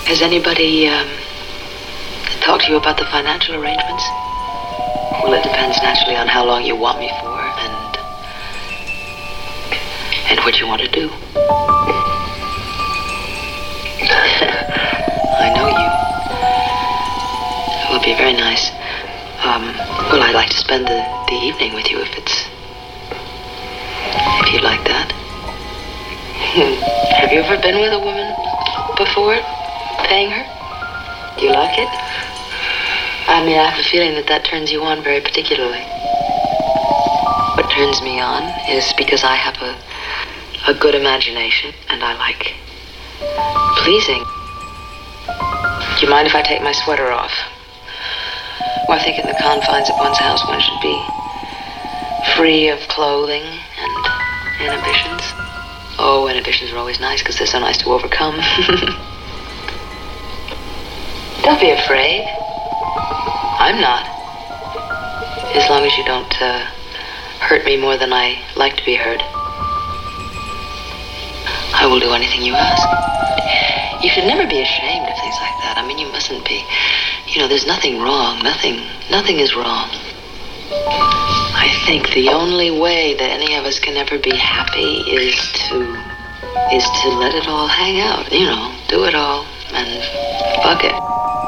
Has anybody talked to you about the financial arrangements? Well, it depends naturally on how long you want me for and what you want to do. I know you. It would be very nice. Well, I'd like to spend the evening with you if you'd like that. Have you ever been with a woman before, paying her? Do you like it? I mean, I have a feeling that turns you on very particularly. What turns me on is because I have a good imagination and I like pleasing. Do you mind if I take my sweater off? Well, I think in the confines of one's house one should be free of clothing and inhibitions. Oh, inhibitions are always nice because they're so nice to overcome. Don't be afraid. I'm not. As long as you don't hurt me more than I like to be hurt. I will do anything you ask. You should never be ashamed of things like that. I mean, you mustn't be. You know, there's nothing wrong. Nothing is wrong. I think the only way that any of us can ever be happy is to let it all hang out. You know, do it all and fuck it.